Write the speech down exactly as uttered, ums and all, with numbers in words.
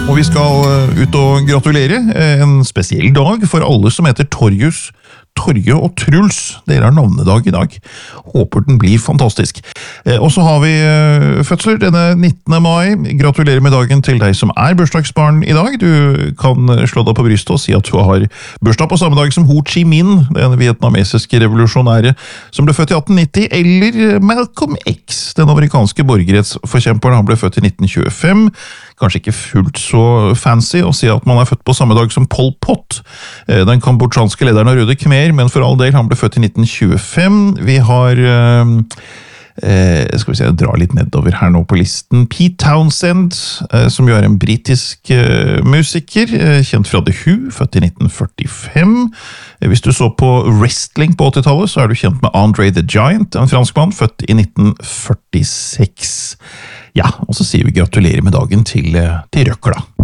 Og vi skal uh, ut og gratulere en spesiell dag for alle som heter Torjus, Torje og Truls. Dere har navnedag i dag. Håper den blir fantastisk. Eh, og så har vi eh, fødsler denne nittende mai. Gratulerer med dagen til deg som er bursdagsbarn i dag. Du kan slå deg på brystet og si at du har bursdag på samme dag som Ho Chi Minh, den vietnamesiske revolusjonære som ble født i atten nitti, eller Malcolm X, den amerikanske borgerrettsforkjemperen. Han ble født i nitten tjuefem. Kanskje ikke fullt så fancy å si at man er født på samme dag som Pol Pot, den kambodsjanske lederen av Røde Khmer, men for all del, han ble født i nitten tjuefem. Vi har, eh, skal vi se, jeg drar litt nedover her nå på listen, Pete Townsend, eh, som jo er en britisk eh, musiker, eh, kjent fra The Who, født i nitten førtifem. Eh, hvis du så på wrestling på åttitallet, så er du kjent med Andre the Giant, en franskmann, født i nitten førtiseks. Ja, og så sier vi gratulerer med dagen til, til Røkla.